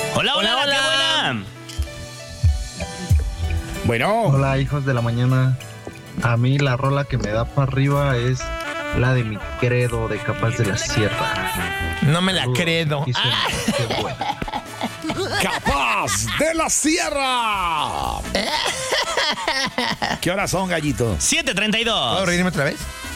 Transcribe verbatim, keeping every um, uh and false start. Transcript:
Hola, hola, hola, qué buena. Bueno. Hola, hijos de la mañana. A mí la rola que me da para arriba es la de Mi Credo de Capaz de la Sierra. No me la Saludos, credo. aquí suena, qué buena. Capaz de la Sierra. ¿Qué horas son, gallito? siete treinta y dos. ¿Puedo reírme otra vez?